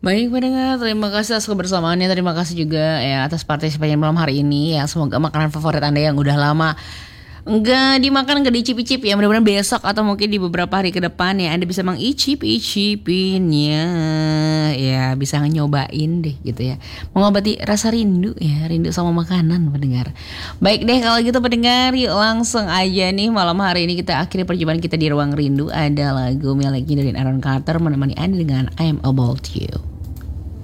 Baik pendengar, terima kasih atas kebersamaannya. Terima kasih juga ya atas partisipasinya malam hari ini ya. Semoga makanan favorit Anda yang udah lama enggak dimakan, enggak dicip-icip ya. Mudah-mudahan besok atau mungkin di beberapa hari ke depan ya Anda bisa mengicip-icipinnya. Ya bisa nyobain deh gitu ya. Mengobati rasa rindu ya, rindu sama makanan pendengar. Baik deh kalau gitu pendengar, yuk langsung aja nih malam hari ini kita akhiri perjumpaan kita di Ruang Rindu. Ada lagu miliknya dari Aaron Carter menemani Anda dengan I'm About You.